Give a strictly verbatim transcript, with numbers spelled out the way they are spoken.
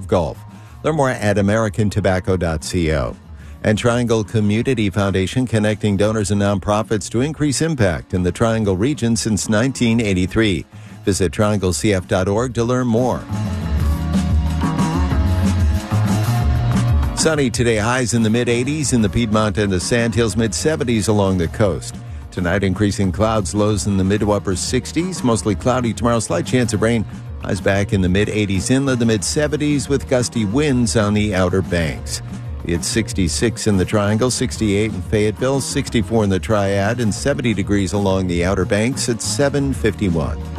Golf. Learn more at american tobacco dot co. And Triangle Community Foundation, connecting donors and nonprofits to increase impact in the Triangle region since nineteen eighty-three. Visit triangle c f dot org to learn more. Sunny today, highs in the mid-eighties in the Piedmont and the Sandhills, mid-seventies along the coast. Tonight, increasing clouds, lows in the mid to upper sixties, mostly cloudy tomorrow, slight chance of rain. Highs back in the mid-eighties, inland the mid-seventies with gusty winds on the Outer Banks. It's sixty-six in the Triangle, sixty-eight in Fayetteville, sixty-four in the Triad, and seventy degrees along the Outer Banks at seven fifty-one.